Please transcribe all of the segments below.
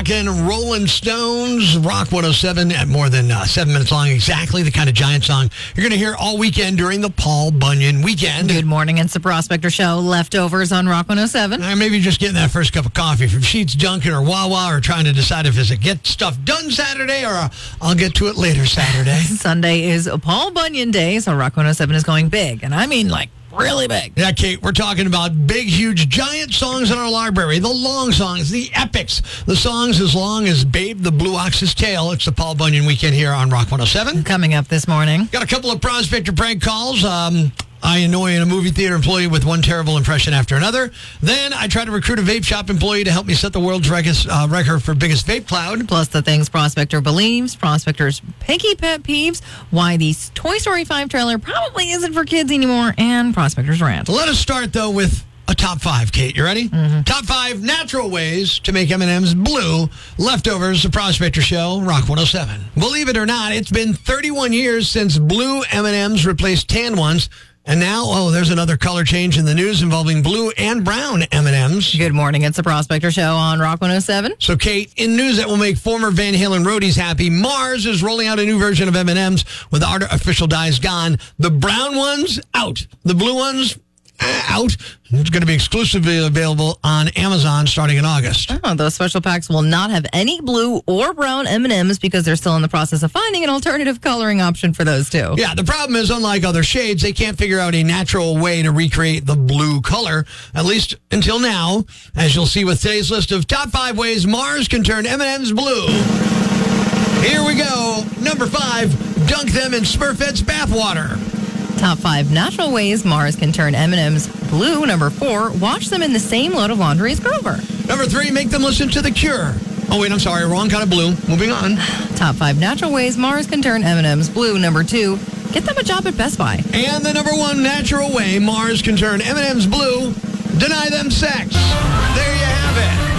American Rolling Stones, Rock 107 at more than 7 minutes long. Exactly the kind of giant song you're going to hear all weekend during the Paul Bunyan weekend. Good morning. It's the Prospector Show. Leftovers on Rock 107. Maybe just getting that first cup of coffee from Sheetz, Dunkin', or Wawa, or trying to decide if it's a get stuff done Saturday or I'll get to it later Saturday. Sunday is Paul Bunyan Day, so Rock 107 is going big. And I mean like really big. Yeah, Kate, we're talking about big, huge, giant songs in our library. The long songs, the epics, the songs as long as Babe the Blue Ox's Tail. It's the Paul Bunyan weekend here on Rock 107. Coming up this morning. Got a couple of Prospector prank calls. I annoy a movie theater employee with one terrible impression after another. Then I try to recruit a vape shop employee to help me set the world's record for biggest vape cloud. Plus the things Prospector believes, Prospector's picky pet peeves, why the Toy Story 5 trailer probably isn't for kids anymore, and Prospector's rant. Let us start, though, with a top 5, Kate. You ready? Mm-hmm. Top 5 natural ways to make M&M's blue. Leftovers, the Prospector Show, Rock 107. Believe it or not, it's been 31 years since blue M&M's replaced tan ones. And now, there's another color change in the news involving blue and brown M&Ms. Good morning. It's the Prospector Show on Rock 107. So, Kate, in news that will make former Van Halen roadies happy, Mars is rolling out a new version of M&Ms with the artificial dyes gone. The brown ones, out. The blue ones, out. It's going to be exclusively available on Amazon starting in August. Oh, those special packs will not have any blue or brown M&Ms because they're still in the process of finding an alternative coloring option for those two. Yeah, the problem is, unlike other shades, they can't figure out a natural way to recreate the blue color, at least until now, as you'll see with today's list of top 5 ways Mars can turn M&Ms blue. Here we go. Number 5, dunk them in Smurfette's bathwater. Top 5 natural ways Mars can turn M&Ms blue. Number 4, wash them in the same load of laundry as Grover. Number 3, make them listen to The Cure. Oh, wait, I'm sorry. Wrong kind of blue. Moving on. Top 5 natural ways Mars can turn M&Ms blue. Number 2, get them a job at Best Buy. And the number 1 natural way Mars can turn M&Ms blue, deny them sex. There you have it.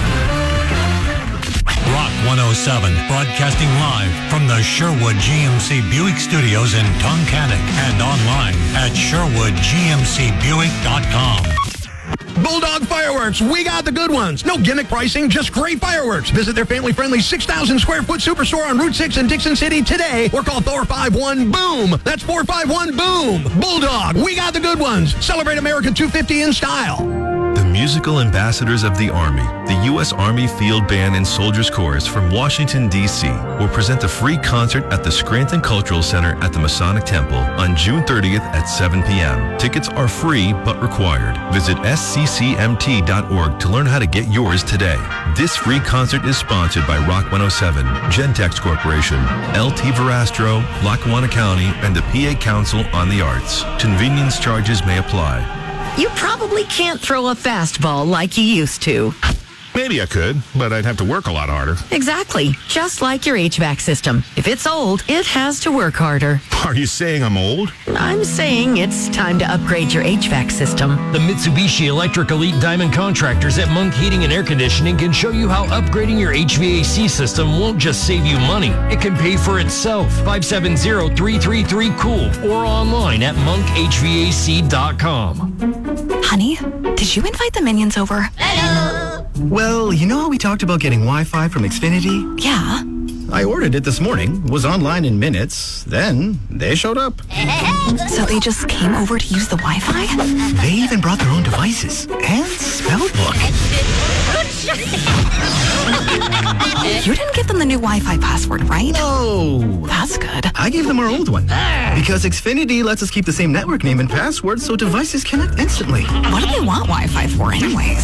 Rock 107, broadcasting live from the Sherwood GMC Buick Studios in Tunkhannock and online at SherwoodGMCBuick.com. Bulldog Fireworks, we got the good ones. No gimmick pricing, just great fireworks. Visit their family-friendly 6,000 square foot superstore on Route 6 in Dixon City today or call 451-BOOM. That's 451-BOOM. Bulldog, we got the good ones. Celebrate America 250 in style. The musical ambassadors of the Army, the U.S. Army Field Band and Soldiers Chorus from Washington, D.C. will present a free concert at the Scranton Cultural Center at the Masonic Temple on June 30th at 7 p.m. Tickets are free but required. Visit sccmt.org to learn how to get yours today. This free concert is sponsored by Rock 107, Gentex Corporation, LT Verastro, Lackawanna County, and the PA Council on the Arts. Convenience charges may apply. You probably can't throw a fastball like you used to. Maybe I could, but I'd have to work a lot harder. Exactly. Just like your HVAC system. If it's old, it has to work harder. Are you saying I'm old? I'm saying it's time to upgrade your HVAC system. The Mitsubishi Electric Elite Diamond Contractors at Monk Heating and Air Conditioning can show you how upgrading your HVAC system won't just save you money. It can pay for itself. 570-333-COOL or online at monkhvac.com. Honey, did you invite the minions over? Hello! Well, you know how we talked about getting Wi-Fi from Xfinity? Yeah. I ordered it this morning, was online in minutes, then they showed up. So they just came over to use the Wi-Fi? They even brought their own devices and spell book. You didn't give them the new Wi-Fi password, right? No. That's good. I gave them our old one. Because Xfinity lets us keep the same network name and password so devices connect instantly. What do they want Wi-Fi for anyways?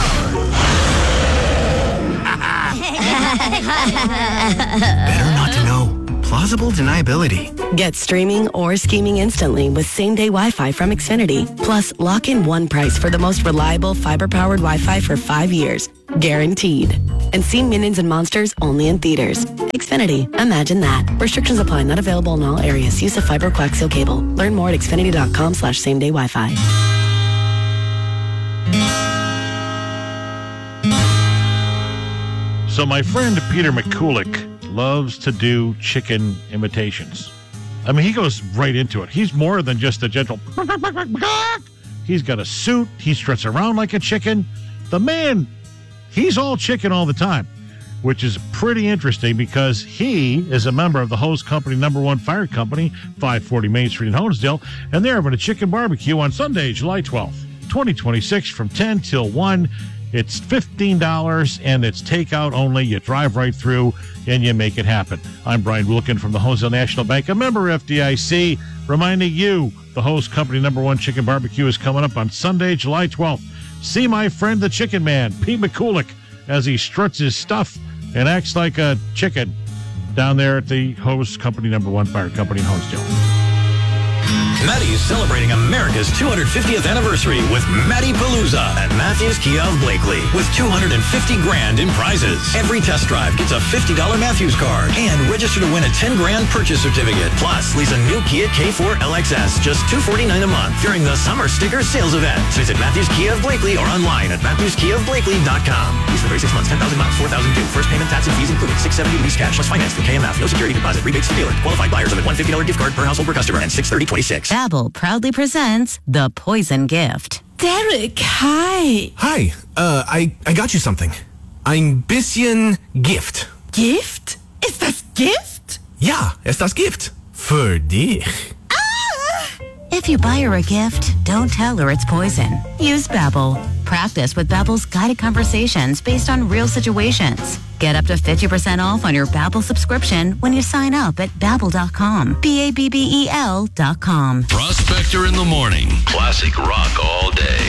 Better not to know. Plausible deniability. Get streaming or scheming instantly with same-day Wi-Fi from Xfinity. Plus, lock in one price for the most reliable fiber-powered Wi-Fi for 5 years. Guaranteed. And see Minions and Monsters only in theaters. Xfinity. Imagine that. Restrictions apply. Not available in all areas. Use of fiber or coaxial cable. Learn more at xfinity.com/same-day Wi-Fi. So my friend Peter McCulloch loves to do chicken imitations. I mean, he goes right into it. He's more than just a gentle... He's got a suit. He struts around like a chicken. The man, he's all chicken all the time. which is pretty interesting because he is a member of the Hose Company #1 Fire Company, 540 Main Street in Honesdale, and they're having a chicken barbecue on Sunday, July 12th, 2026 from 10 till 1. It's $15 and it's takeout only. You drive right through and you make it happen. I'm Brian Wilkin from the Honesdale National Bank, a member FDIC, reminding you the Hose Company #1 Chicken Barbecue is coming up on Sunday, July 12th. See my friend the Chicken Man, Pete McCulick, as he struts his stuff and acts like a chicken down there at the Hose Company #1 Fire Company in Honesdale. Maddie's celebrating America's 250th anniversary with Maddie Palooza at Matthews Kia of Blakely with $250,000 in prizes. Every test drive gets a $50 Matthews card and register to win a $10,000 purchase certificate. Plus, lease a new Kia K4 LXS just $249 a month during the Summer Sticker Sales event. Visit Matthews Kia of Blakely or online at MatthewsKiaofBlakely.com. Lease for 36 months, 10,000 miles, $4,000 due. First payment, tax, and fees included. $670 lease cash plus finance through KMF. No security deposit. Rebates to dealer. Qualified buyers with a $150 gift card per household per customer and 6/30/26. Babbel proudly presents The Poison Gift. Derek, hi. Hi, I got you something. Ein bisschen Gift. Gift? Ist das Gift? Ja, ist das Gift. Für dich. If you buy her a gift, don't tell her it's poison. Use Babbel. Practice with Babbel's guided conversations based on real situations. Get up to 50% off on your Babbel subscription when you sign up at Babbel.com. BABBEL.com. Prospector in the morning. Classic rock all day.